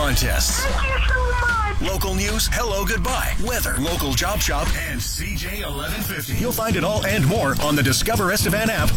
contests. Thank you so much. Local news, hello, goodbye, weather, local job shop, and CJ 1150. You'll find it all and more on the Discover Estevan app